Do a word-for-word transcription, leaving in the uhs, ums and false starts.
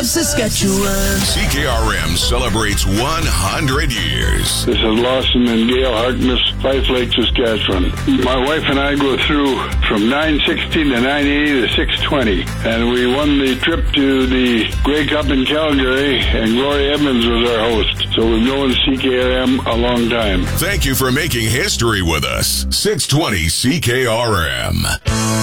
Saskatchewan. C K R M celebrates one hundred years. This is Lawson and Gail Harkness, Fife Lake, Saskatchewan. My wife and I go through from nine sixteen to nine eighty to six twenty, and we won the trip to the Grey Cup in Calgary, and Gloria Edmonds was our host. So we've known C K R M a long time. Thank you for making history with us. six twenty C K R M.